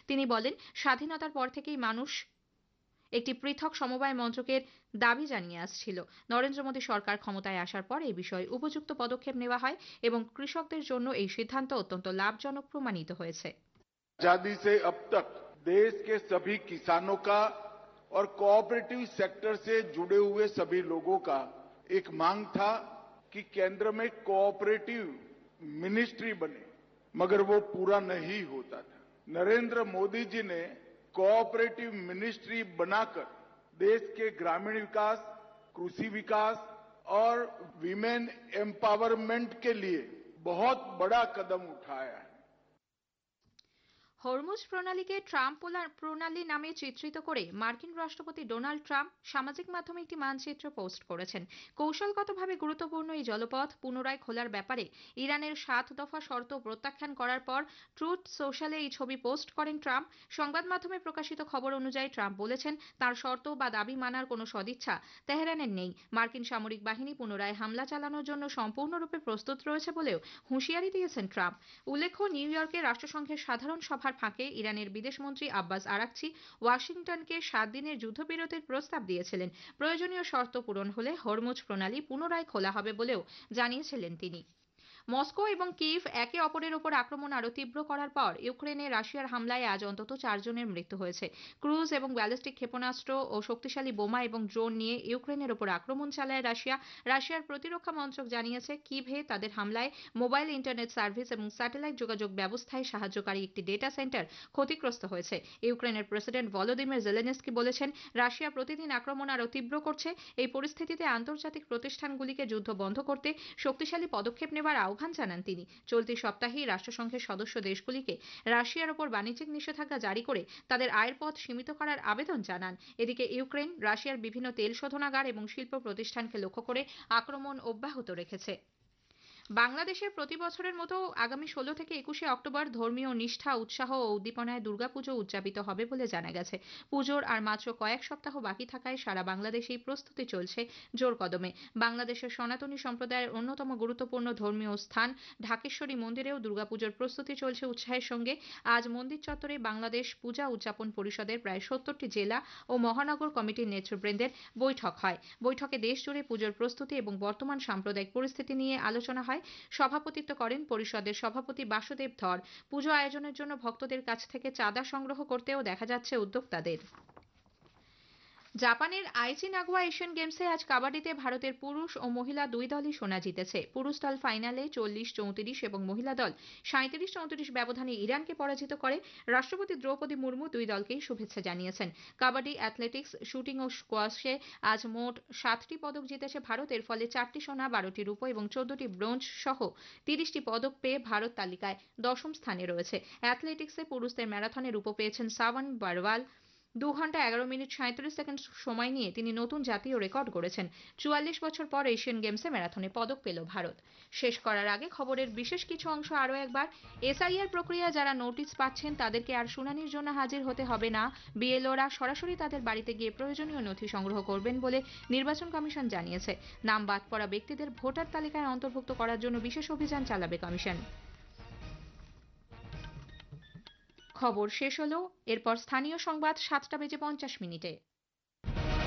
তিনি বলেন, স্বাধীনতার পর থেকেই মানুষ একটি পৃথক সমবায় মন্ত্রকের দাবি জানিয়ে আসছিল। নরেন্দ্র মোদী সরকার ক্ষমতায় আসার পর এই বিষয়ে উপযুক্ত পদক্ষেপ নেওয়া হয় এবং কৃষকদের জন্য এই সিদ্ধান্ত অত্যন্ত লাভজনক প্রমাণিত হয়েছে। आजादी से अब तक देश के सभी किसानों का और कोऑपरेटिव सेक्टर से जुड़े हुए सभी लोगों का एक मांग था कि केंद्र में कोऑपरेटिव मिनिस्ट्री बने, मगर वो पूरा नहीं होता था। नरेंद्र मोदी जी ने कोऑपरेटिव मिनिस्ट्री बनाकर देश के ग्रामीण विकास, कृषि विकास और वीमेन एम्पावरमेंट के लिए बहुत बड़ा कदम उठाया है। হরমুজ প্রণালীকে ট্রাম্প প্রণালী নামে চিত্রিত করে মার্কিন রাষ্ট্রপতি ডোনাল্ড ট্রাম্প সামাজিক মাধ্যমে একটি মানচিত্র পোস্ট করেছেন। কৌশলগতভাবে গুরুত্বপূর্ণ এই জলপথ পুনরায় খোলার ব্যাপারে ইরানের 7 দফা শর্ত প্রত্যাখ্যান করার পর ট্রুথ সোশ্যালে এই ছবি পোস্ট করেন ট্রাম্প। সংবাদ মাধ্যমে প্রকাশিত খবর অনুযায়ী ট্রাম্প বলেছেন, তার শর্ত বা দাবি মানার কোনো সদিচ্ছা তেহরানের নেই। মার্কিন সামরিক বাহিনী পুনরায় হামলা চালানোর জন্য সম্পূর্ণরূপে প্রস্তুত রয়েছে বলেও হুঁশিয়ারি দিয়েছেন ট্রাম্প। উল্লেখ্য, নিউ ইয়র্কে রাষ্ট্রসংঘের সাধারণ সভার ফাঁকে ইরানের বিদেশমন্ত্রী আব্বাস আরাকচি ওয়াশিংটনকে 7 দিনের যুদ্ধবিরতির প্রস্তাব দিয়েছিলেন। প্রয়োজনীয় শর্ত পূরণ হলে হরমুজ প্রণালী পুনরায় খোলা হবে বলেও জানিয়েছিলেন তিনি। মস্কো এবং কিয়েভ একে অপরের ওপর আক্রমণ আরো তীব্র করার পর ইউক্রেনে রাশিয়ার হামলায় আজ অন্তত 4 জনের মৃত্যু হয়েছে। ক্রুজ এবং ব্যালিস্টিক ক্ষেপণাস্ত্র ও শক্তিশালী বোমা এবং ড্রোন নিয়ে ইউক্রেনের ওপর আক্রমণ চালায় রাশিয়া। রাশিয়ার প্রতিরক্ষা মন্ত্রক জানিয়েছে, কিয়েভে তাদের হামলায় মোবাইল ইন্টারনেট সার্ভিস এবং স্যাটেলাইট যোগাযোগ ব্যবস্থায় সাহায্যকারী একটি ডেটা সেন্টার ক্ষতিগ্রস্ত হয়েছে। ইউক্রেনের প্রেসিডেন্ট ভলোদিমির জেলেনস্কি বলেছেন, রাশিয়া প্রতিদিন আক্রমণ আরো তীব্র করছে। এই পরিস্থিতিতে আন্তর্জাতিক প্রতিষ্ঠানগুলিকে যুদ্ধ বন্ধ করতে শক্তিশালী পদক্ষেপ নেবার আহ্বান জানান তিনি। চলতি সপ্তাহেই রাষ্ট্রসংঘের সদস্য দেশগুলিকে রাশিয়ার ওপর বাণিজ্যিক নিষেধাজ্ঞা জারি করে তাদের আয়ের পথ সীমিত করার আবেদন জানান। এদিকে ইউক্রেন রাশিয়ার বিভিন্ন তেল শোধনাগার এবং শিল্প প্রতিষ্ঠানকে লক্ষ্য করে আক্রমণ অব্যাহত রেখেছে। বাংলাদেশের প্রতি বছরের মতো আগামী 16 থেকে 21শে অক্টোবর ধর্মীয় নিষ্ঠা, উৎসাহ ও উদ্দীপনায় দুর্গাপুজো উদযাপিত হবে বলে জানা গেছে। পুজোর আর মাত্র কয়েক সপ্তাহ বাকি থাকায় সারা বাংলাদেশেই প্রস্তুতি চলছে জোর কদমে। বাংলাদেশের সনাতনী সম্প্রদায়ের অন্যতম গুরুত্বপূর্ণ ধর্মীয় স্থান ঢাকেশ্বরী মন্দিরেও দুর্গাপুজোর প্রস্তুতি চলছে উৎসাহের সঙ্গে। আজ মন্দির চত্বরে বাংলাদেশ পূজা উদযাপন পরিষদের প্রায় 70টি জেলা ও মহানগর কমিটির নেতৃবৃন্দের বৈঠক হয়। বৈঠকে দেশজুড়ে পুজোর প্রস্তুতি এবং বর্তমান সাম্প্রদায়িক পরিস্থিতি নিয়ে আলোচনা হয়। সভাপতিত্ব করেন পরিষদের সভাপতি বাসুদেব ধর। পুজো আয়োজনের জন্য ভক্তদের কাছ থেকে চাঁদা সংগ্রহ করতেও দেখা যাচ্ছে উদ্যোক্তাদের। জাপানের আইচি নাগোয়া এশিয়ান গেমসে আজ কাবাডিতে ভারতের পুরুষ ও মহিলা দুই দলই সোনা জিতেছে। পুরুষ দল ফাইনালে 40-34 এবং মহিলা দল 37-34 ব্যবধানে ইরানকে পরাজিত করে। রাষ্ট্রপতি দ্রৌপদী মুর্মু দুই দলকেই শুভেচ্ছা জানিয়েছেন। কাবাডি, অ্যাথলেটিক্স, শুটিং ও স্কোয়াশে আজ মোট 7টি পদক জিতেছে ভারত। এর ফলে 4টি সোনা, 12টি রূপো এবং 14টি ব্রোঞ্জ সহ 30টি পদক পেয়ে ভারত তালিকায় 10ম স্থানে রয়েছে। অ্যাথলেটিক্সে পুরুষদের ম্যারাথনে রূপো পেয়েছেন সাওয়ান বারওয়াল। 2 ঘন্টা 11 মিনিট 37 সেকেন্ড সময় নিয়ে তিনি নতুন জাতীয় রেকর্ড গড়েছেন। 44 বছর পর এশিয়ান গেমসে ম্যারাথনে পদক পেল ভারত। শেষ করার আগে খবরের বিশেষ কিছু অংশ আরও একবার। এসআইআর প্রক্রিয়া যারা নোটিশ পাচ্ছেন তাদেরকে আর শুনানির জন্য হাজির হতে হবে না। বিএলওরা সরাসরি তাদের বাড়িতে গিয়ে প্রয়োজনীয় নথি সংগ্রহ করবেন বলে নির্বাচন কমিশন জানিয়েছে। নাম বাদ পড়া ব্যক্তিদের ভোটার তালিকায় অন্তর্ভুক্ত করার জন্য বিশেষ অভিযান চালাবে কমিশন। খবর শেষ হলো। এরপর স্থানীয় সংবাদ 7টা বেজে 50 মিনিটে।